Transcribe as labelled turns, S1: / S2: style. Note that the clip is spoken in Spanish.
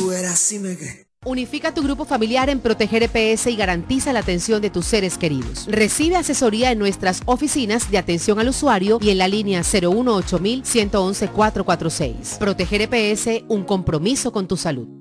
S1: tú eras así,
S2: Unifica tu grupo familiar en Proteger EPS y garantiza la atención de tus seres queridos. Recibe asesoría en nuestras oficinas de atención al usuario y en la línea 018-111-446. Proteger EPS, un compromiso con tu salud.